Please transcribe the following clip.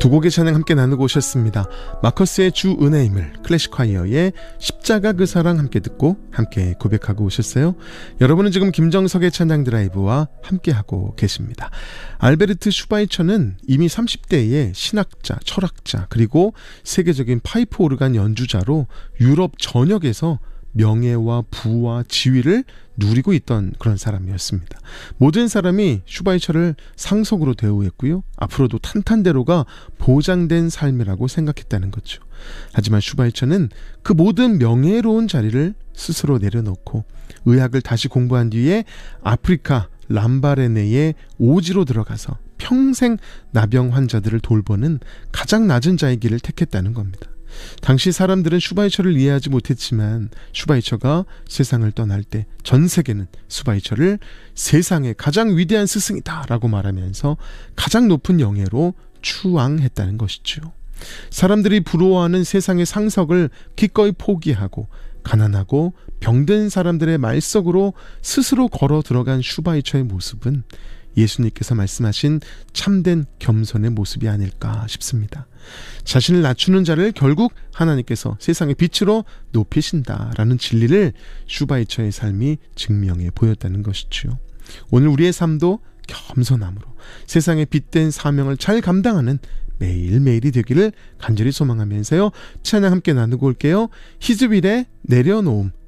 두 곡의 찬양 함께 나누고 오셨습니다. 마커스의 주 은혜의 힘을, 클래식콰이어의 십자가 그 사랑 함께 듣고 함께 고백하고 오셨어요. 여러분은 지금 김정석의 찬양 드라이브와 함께하고 계십니다. 알베르트 슈바이처는 이미 30대에 신학자, 철학자, 그리고 세계적인 파이프 오르간 연주자로 유럽 전역에서 명예와 부와 지위를 누리고 있던 그런 사람이었습니다. 모든 사람이 슈바이처를 상속으로 대우했고요. 앞으로도 탄탄대로가 보장된 삶이라고 생각했다는 거죠. 하지만 슈바이처는 그 모든 명예로운 자리를 스스로 내려놓고 의학을 다시 공부한 뒤에 아프리카 람바레네의 오지로 들어가서 평생 나병 환자들을 돌보는 가장 낮은 자의 길을 택했다는 겁니다. 당시 사람들은 슈바이처를 이해하지 못했지만 슈바이처가 세상을 떠날 때 전 세계는 슈바이처를 세상의 가장 위대한 스승이다 라고 말하면서 가장 높은 영예로 추앙했다는 것이죠. 사람들이 부러워하는 세상의 상석을 기꺼이 포기하고 가난하고 병든 사람들의 말석으로 스스로 걸어 들어간 슈바이처의 모습은 예수님께서 말씀하신 참된 겸손의 모습이 아닐까 싶습니다. 자신을 낮추는 자를 결국 하나님께서 세상의 빛으로 높이신다라는 진리를 슈바이처의 삶이 증명해 보였다는 것이죠. 오늘 우리의 삶도 겸손함으로 세상의 빛된 사명을 잘 감당하는 매일매일이 되기를 간절히 소망하면서요. 찬양 함께 나누고 올게요. 히즈빌의 내려놓음